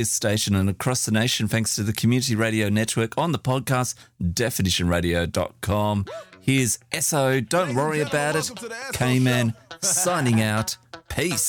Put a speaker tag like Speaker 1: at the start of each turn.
Speaker 1: this station and across the nation thanks to the Community Radio Network on the podcast, definitionradio.com. Here's SO, don't worry about it. K-Man signing out. Peace.